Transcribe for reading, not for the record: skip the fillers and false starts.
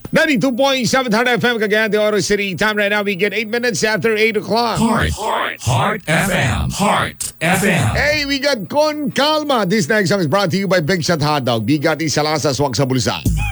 92.7 Heart FM, Cagayan de Oro City. Time right now, we get 8 minutes after 8 o'clock. Heart FM. Heart FM. Hey, we got Con Calma. This next song is brought to you by Big Shot Hotdog. Bigati sa lasa, swak sa bulsa.